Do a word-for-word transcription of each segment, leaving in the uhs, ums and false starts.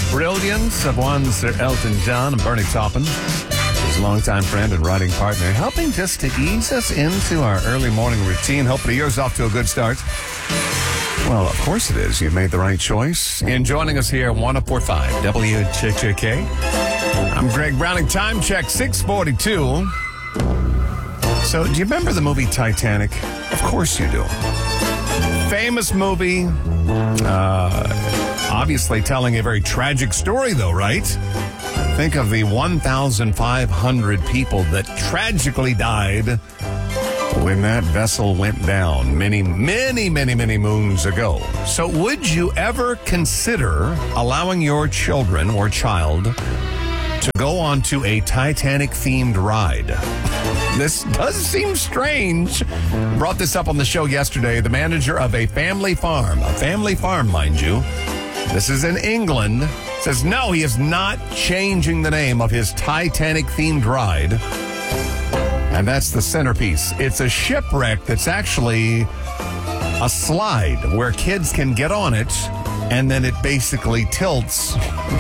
Brilliance of one Sir Elton John and Bernie Taupin, his longtime friend and writing partner, helping just to ease us into our early morning routine. Hopefully yours off to a good start. Well, of course it is. You've made the right choice in joining us here at one oh four point five W J J K. I'm Greg Browning. Time check six forty-two. So, do you remember the movie Titanic? Of course you do. Famous movie. Uh, obviously telling a very tragic story, though, right? Think of the one thousand five hundred people that tragically died when that vessel went down many, many, many, many moons ago. So would you ever consider allowing your children or child to go onto a Titanic-themed ride? This does seem strange. Brought this up on the show yesterday. The manager of a family farm, a family farm, mind you, this is in England, says no, he is not changing the name of his Titanic-themed ride. And that's the centerpiece. It's a shipwreck that's actually a slide where kids can get on it, and then it basically tilts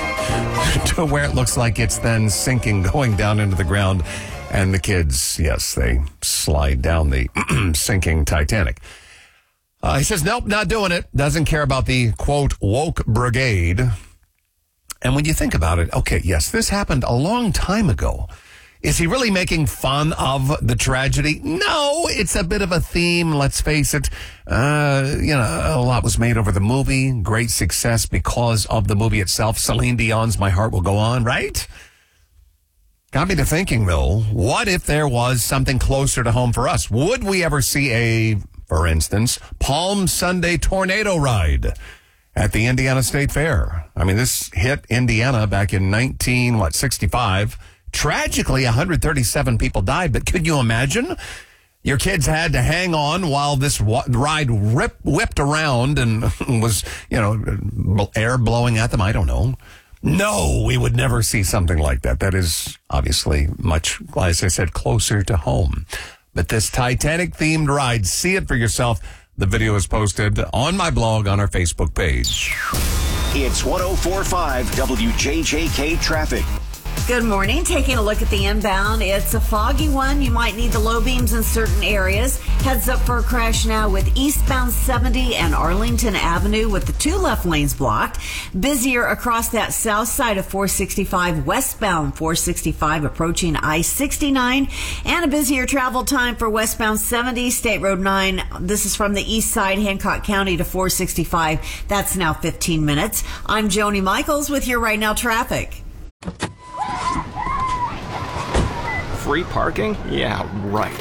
to where it looks like it's then sinking, going down into the ground. And the kids, yes, they slide down the sinking Titanic. Uh, he says, nope, not doing it. Doesn't care about the, quote, woke brigade. And when you think about it, okay, yes, this happened a long time ago. Is he really making fun of the tragedy? No, it's a bit of a theme, let's face it. Uh, you know, a lot was made over the movie. Great success because of the movie itself. Celine Dion's My Heart Will Go On, right? Got me to thinking, though, what if there was something closer to home for us? Would we ever see a, for instance, Palm Sunday tornado ride at the Indiana State Fair? I mean, this hit Indiana back in nineteen, what, sixty-five. Tragically, one hundred thirty-seven people died, but could you imagine? Your kids had to hang on while this ride rip, whipped around and was, you know, air blowing at them. I don't know. No, we would never see something like that. That is obviously much, as I said, closer to home. But this Titanic-themed ride, see it for yourself. The video is posted on my blog on our Facebook page. It's one oh four point five W J J K traffic. Good morning. Taking a look at the inbound. It's a foggy one. You might need the low beams in certain areas. Heads up for a crash now with eastbound seventy and Arlington Avenue with the two left lanes blocked. Busier across that south side of four sixty-five, westbound four sixty-five approaching I sixty-nine. And a busier travel time for westbound seventy, State Road nine. This is from the east side, Hancock County to four sixty-five. That's now fifteen minutes. I'm Joni Michaels with your Right Now traffic. Free parking? Yeah, right.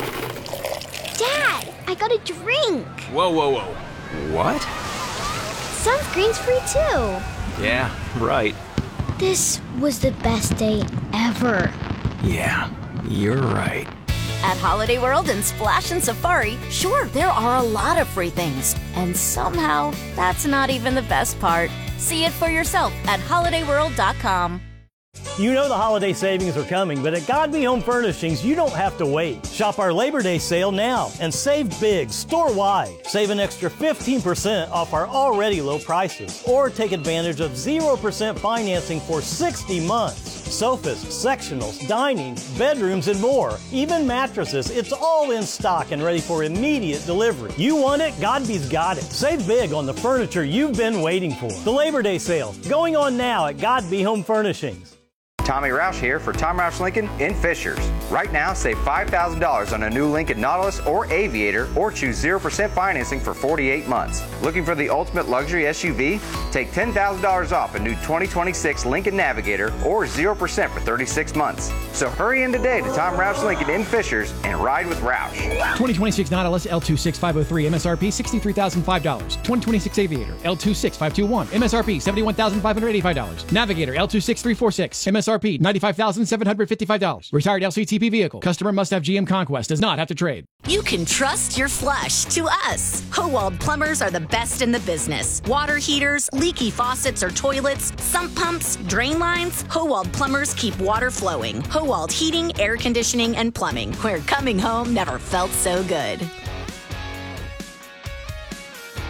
Dad, I got a drink. Whoa, whoa, whoa. What? Sunscreen's free too. Yeah, right. This was the best day ever. Yeah, you're right. At Holiday World and Splash and Safari, sure, there are a lot of free things. And somehow, that's not even the best part. See it for yourself at holiday world dot com. You know the holiday savings are coming, but at Godby Home Furnishings, you don't have to wait. Shop our Labor Day sale now and save big store-wide. Save an extra fifteen percent off our already low prices. Or take advantage of zero percent financing for sixty months. Sofas, sectionals, dining, bedrooms, and more. Even mattresses, it's all in stock and ready for immediate delivery. You want it? Godby's got it. Save big on the furniture you've been waiting for. The Labor Day sale, going on now at Godby Home Furnishings. Tommy Roush here for Tom Roush Lincoln in Fishers. Right now, save five thousand dollars on a new Lincoln Nautilus or Aviator, or choose zero percent financing for forty-eight months. Looking for the ultimate luxury S U V? Take ten thousand dollars off a new twenty twenty-six Lincoln Navigator, or zero percent for thirty-six months. So hurry in today to Tom Roush Lincoln in Fishers and ride with Roush. twenty twenty-six Nautilus L two six five oh three, M S R P sixty-three thousand five dollars. twenty twenty-six Aviator L two six five two one, M S R P seventy-one thousand five hundred eighty-five dollars. Navigator L two six three four six, M S R P ninety-five thousand seven hundred fifty-five dollars. Retired L C T P vehicle. Customer must have G M Conquest. Does not have to trade. You can trust your flush to us. Howald Plumbers are the best in the business. Water heaters, leaky faucets or toilets, sump pumps, drain lines. Howald Plumbers keep water flowing. Howald Heating, Air Conditioning, and Plumbing, where coming home never felt so good.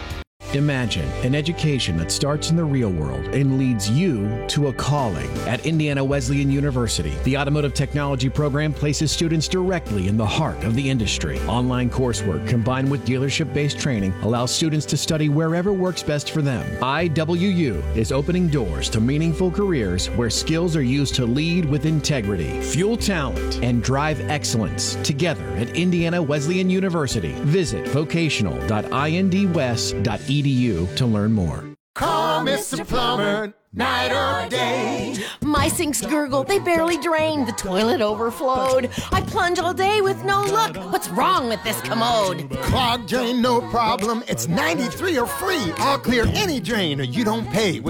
Imagine an education that starts in the real world and leads you to a calling. At Indiana Wesleyan University, the Automotive Technology program places students directly in the heart of the industry. Online coursework combined with dealership-based training allows students to study wherever works best for them. I W U is opening doors to meaningful careers where skills are used to lead with integrity, fuel talent, and drive excellence together at Indiana Wesleyan University. Visit vocational dot I N D west dot E D U to learn more. Call Mister Plumber, night or day. My sinks gurgle, they barely drain. The toilet overflowed. I plunge all day with no luck. What's wrong with this commode? Clogged drain, no problem. It's ninety-three or free. I'll clear any drain or you don't pay.